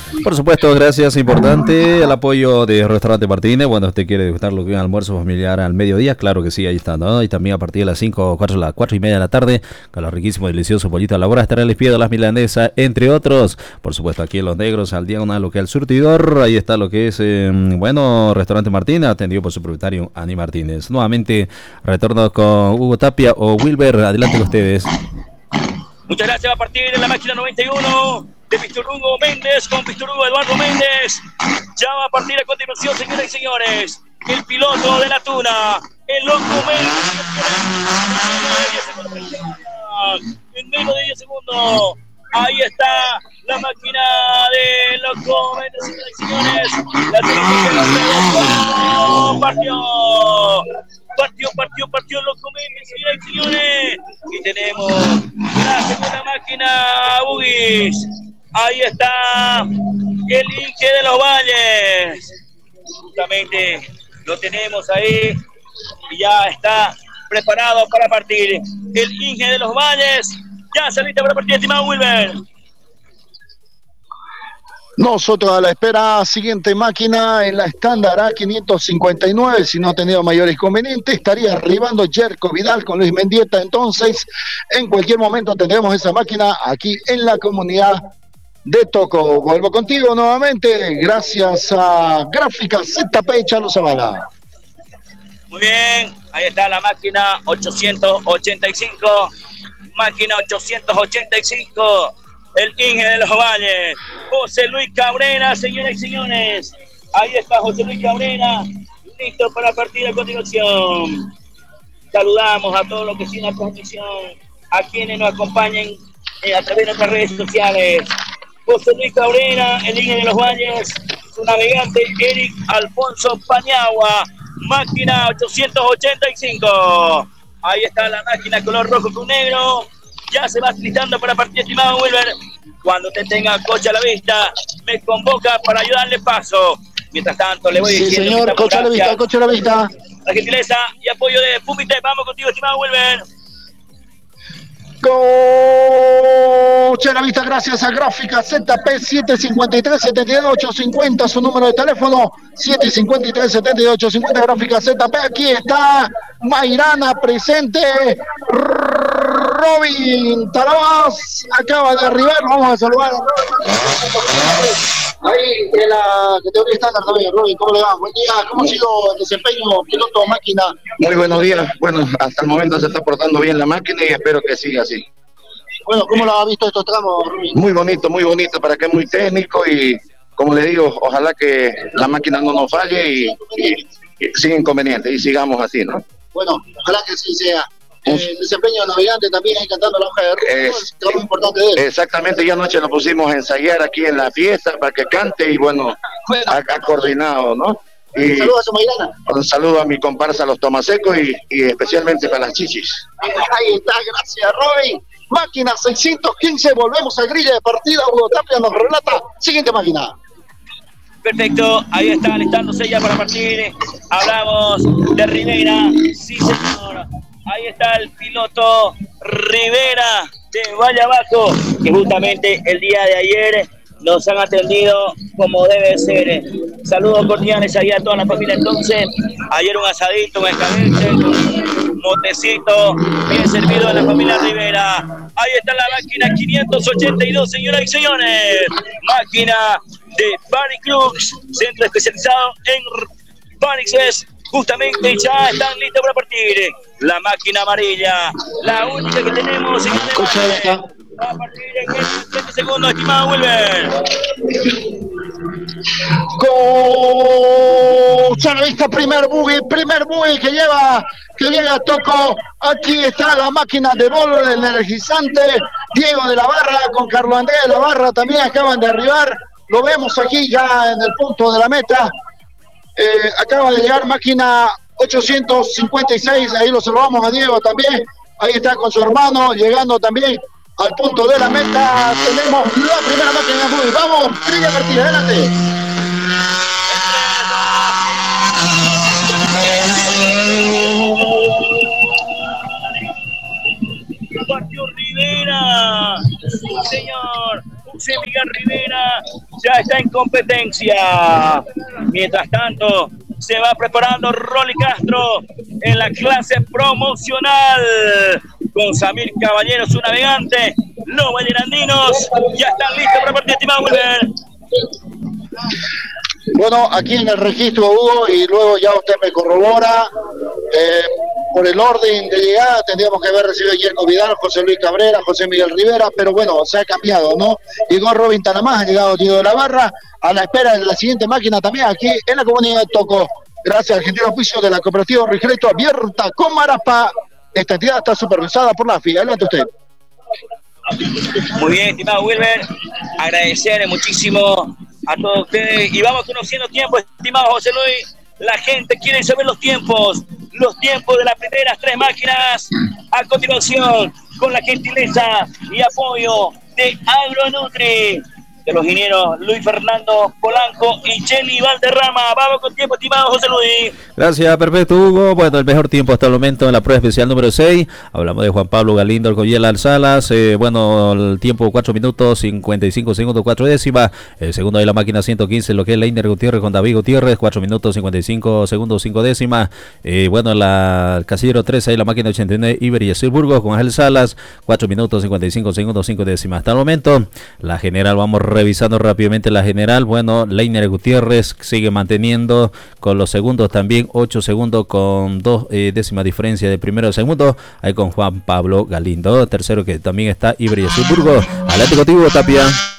Por supuesto, gracias. Importante el apoyo de Restaurante Martínez. Bueno, usted quiere degustar lo que es un almuerzo familiar al mediodía, claro que sí, ahí está, ¿no? Y también a partir de las 5, 4, las 4 y media de la tarde, con los riquísimos y deliciosos pollitos a la hora, estará el espía de las milanesas, entre otros. Por supuesto, aquí en Los Negros, al día una local surtidor. Ahí está lo que es, bueno, Restaurante Martínez, atendido por su propietario, Ani Martínez. Nuevamente, retorno con Hugo Tapia o Wilber. Adelante con ustedes. Muchas gracias. Va a partir de la máquina 91 de Víctor Hugo Méndez con Víctor Hugo Eduardo Méndez. Ya va a partir a continuación, señoras y señores, el piloto de la Tuna, el loco Méndez. En menos de 10 segundos. Ahí está la máquina de loco Méndez, señoras y señores. La Tuna partió loco Méndez, señoras y señores. Y tenemos la segunda máquina, Bugis. Ahí está el Inge de los Valles. Justamente lo tenemos ahí. Y ya está preparado para partir. El Inge de los Valles. Ya está listo para partir, estimado Wilber. Nosotros a la espera, siguiente máquina en la estándar A559, si no ha tenido mayor inconveniente, estaría arribando Jerko Vidal con Luis Mendieta. Entonces, en cualquier momento tendremos esa máquina aquí en la comunidad de Toco. Vuelvo contigo nuevamente, gracias a Gráficas ZP Chalo Zavala. Muy bien, ahí está la máquina 885, máquina 885. El Inge de los Valles, José Luis Cabrera, señoras y señores. Ahí está José Luis Cabrera, listo para partir a continuación. Saludamos a todos los que siguen la transmisión, a quienes nos acompañen a través de nuestras redes sociales. José Luis Cabrera, el Inge de los Valles, su navegante Eric Alfonso Paniagua, máquina 885. Ahí está la máquina color rojo con negro. Ya se va listando para partir, estimado Wilber. Cuando usted tenga coche a la vista, me convoca para ayudarle paso. Mientras tanto, le voy diciendo... Sí, señor, coche a la vista, coche a la vista. La gentileza y apoyo de Fumite. Vamos contigo, estimado Wilber. Coche a la vista, gracias a Gráfica ZP 753-72850, su número de teléfono 753-72850, Gráfica ZP. Aquí está Mairana presente. Robin Tarabas acaba de arribar, vamos a saludar a Robin. Ahí en la categoría estándar también. Robin, ¿cómo le va? Buen día, ¿cómo ha sido el desempeño piloto máquina? Muy buenos días. Bueno, hasta el momento se está portando bien la máquina y espero que siga así. Bueno, ¿cómo lo ha visto estos tramos, Robin? Muy bonito, para que es muy técnico y, como le digo, ojalá que la máquina no nos falle y sin inconveniente y sigamos así, ¿no? Bueno, ojalá que sí sea. El desempeño de navegante también ahí cantando la hoja de ruta, es lo importante de él. Exactamente, ya anoche nos pusimos a ensayar aquí en la fiesta para que cante y bueno, ha coordinado, ¿no? Y un saludo a su Mayrana. Un saludo a mi comparsa Los Tomasecos y especialmente para las chichis. Ahí está, gracias Robin. Máquina 615, volvemos a grilla de partida. Hugo Tapia nos relata. Siguiente máquina. Perfecto, ahí está alistándose ya para partir. Hablamos de Rivera, sí señor. Ahí está el piloto Rivera de Valle Abajo, que justamente el día de ayer nos han atendido como debe ser. Saludos cordiales ahí a toda la familia. Entonces, ayer un asadito, un escabeche, un motecito bien servido a la familia Rivera. Ahí está la máquina 582, señoras y señores. Máquina de Barry Cruz, centro especializado en Barrixes. Justamente ya están listos para partir. La máquina amarilla, la única que tenemos en el debate. Va a partir en 30 segundos, estimado Wilber. Coche a la vista, primer buggy que llega a Toco. Aquí está la máquina de bolo del energizante. Diego de la Barra con Carlos Andrés de la Barra también acaban de arribar. Lo vemos aquí ya en el punto de la meta. Acaba de llegar máquina 856, ahí lo saludamos a Diego también, ahí está con su hermano, llegando también al punto de la meta. Tenemos la primera máquina de buggy. Vamos, primera partida, adelante. Partió Rivera, sí señor, José Miguel Rivera ya está en competencia. Mientras tanto, se va preparando Rolly Castro en la clase promocional con Samir Caballero, su navegante. Los vallerandinos ya están listos para partir, estimado Wilber. Bueno, aquí en el registro, Hugo, y luego ya usted me corrobora, por el orden de llegada tendríamos que haber recibido a Yerko Vidal, José Luis Cabrera, José Miguel Rivera, pero bueno, se ha cambiado, ¿no? Llegó Robin Tanamás, ha llegado Diego de la Barra, a la espera de la siguiente máquina también aquí en la comunidad de Toco. Gracias al gentil oficio de la cooperativa Regreto Abierta con Marapá. Esta entidad está supervisada por la FIA. Adelante usted. Muy bien, estimado Wilber, agradecerle muchísimo a todos ustedes y vamos conociendo tiempos, estimado José Luis. La gente quiere saber los tiempos de las primeras 3 máquinas. A continuación, con la gentileza y apoyo de Agronutri, de los ingenieros Luis Fernando Polanco y Jenny Valderrama. Vamos con tiempo, estimado José Luis. Gracias, perfecto, Hugo. Bueno, el mejor tiempo hasta el momento en la prueba especial número 6. Hablamos de Juan Pablo Galindo, Alcoyel Alzalas. Bueno, el tiempo 4 minutos, 55 segundos, 4 décimas. El segundo de la máquina 115, lo que es Leiner Gutiérrez con David Gutiérrez, 4 minutos, 55 segundos, 5 décimas. Bueno, el casillero 13, ahí la máquina 89, Iber y Burgos con Ángel Salas, 4 minutos, 55 segundos, 5 décimas. Hasta el momento, la general, vamos revisando rápidamente la general. Bueno, Leiner Gutiérrez sigue manteniendo con los segundos también 8 segundos con 2 décimas diferencia de primero a segundo. Ahí con Juan Pablo Galindo. Tercero que también está Iber y Burgos. Atlético Tibo Tapia.